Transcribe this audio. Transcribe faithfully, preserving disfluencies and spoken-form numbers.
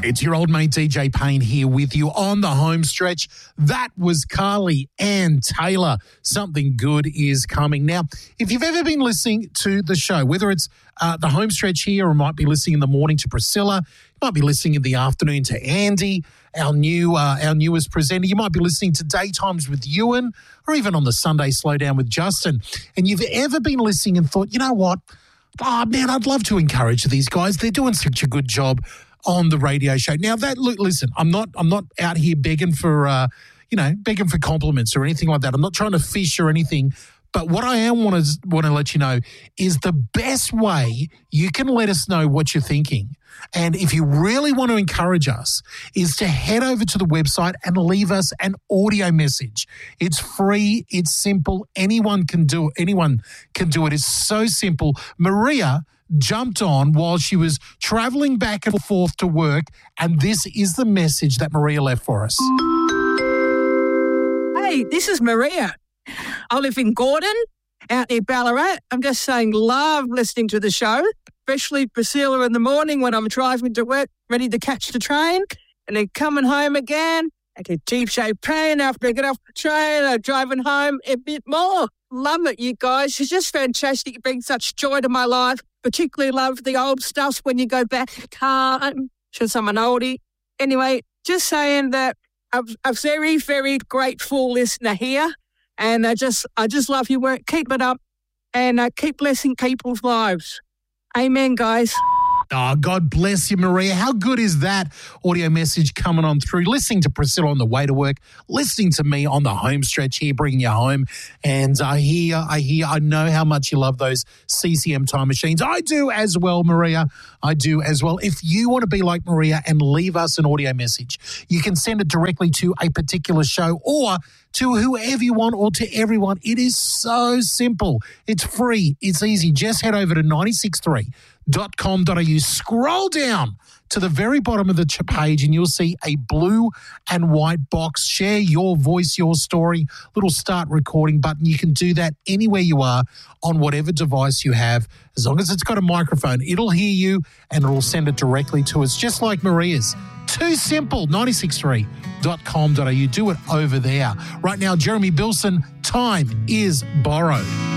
It's your old mate D J Payne here with you on the home stretch. That was Carly Ann Taylor. Something good is coming. Now, if you've ever been listening to the show, whether it's uh, the home stretch here or might be listening in the morning to Priscilla, you might be listening in the afternoon to Andy, our new uh, our newest presenter. You might be listening to Daytimes with Ewan or even on the Sunday Slowdown with Justin. And you've ever been listening and thought, you know what? Oh, man, I'd love to encourage these guys. They're doing such a good job on the radio show. Now that look, listen, I'm not, I'm not out here begging for, uh, you know, begging for compliments or anything like that. I'm not trying to fish or anything. But what I am want to want to let you know is the best way you can let us know what you're thinking. And if you really want to encourage us, is to head over to the website and leave us an audio message. It's free. It's simple. Anyone can do it. Anyone can do it. It's so simple. Maria jumped on while she was traveling back and forth to work, and this is the message that Maria left for us. Hey, this is Maria. I live in Gordon, out near Ballarat. I'm just saying, love listening to the show, especially Priscilla in the morning when I'm driving to work, ready to catch the train, and then coming home again, and a D J Payne after I get off the train, I'm driving home a bit more. Love it, you guys. It's just fantastic. You bring such joy to my life. Particularly love the old stuff when you go back in time, since I'm an oldie. Anyway, just saying that I'm a very, very grateful listener here. And I just I just love your work. Keep it up and uh, keep blessing people's lives. Amen, guys. Oh, God bless you, Maria. How good is that audio message coming on through? Listening to Priscilla on the way to work, listening to me on the home stretch here, bringing you home. And I hear, I hear, I know how much you love those C C M time machines. I do as well, Maria. I do as well. If you want to be like Maria and leave us an audio message, you can send it directly to a particular show or to whoever you want or to everyone. It is so simple. It's free. It's easy. Just head over to nine six three dot com dot a u. Scroll down to the very bottom of the page and you'll see a blue and white box. Share your voice, your story, little start recording button. You can do that anywhere you are on whatever device you have. As long as it's got a microphone, it'll hear you and it'll send it directly to us, just like Maria's. Too simple. nine six three dot com dot a u. Do it over there. Right now, Jeremy Bilson, Time is Borrowed.